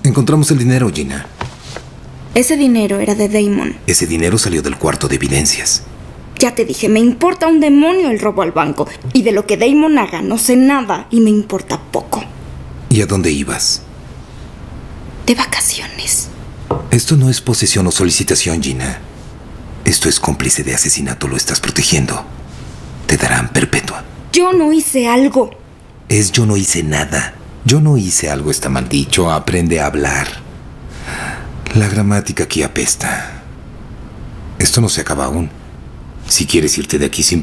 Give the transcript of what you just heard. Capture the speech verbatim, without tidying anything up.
Encontramos el dinero, Gina. Ese dinero era de Damon. Ese dinero salió del cuarto de evidencias. Ya te dije, me importa un demonio el robo al banco. Y de lo que Damon haga no sé nada y me importa poco. ¿Y a dónde ibas? De vacaciones. Esto no es posesión o solicitación, Gina. Esto es cómplice de asesinato, lo estás protegiendo. Te darán perpetua. Yo no hice algo. Es yo no hice nada. Yo no hice algo, está mal dicho. Aprende a hablar. La gramática aquí apesta. Esto no se acaba aún. Si quieres irte de aquí sin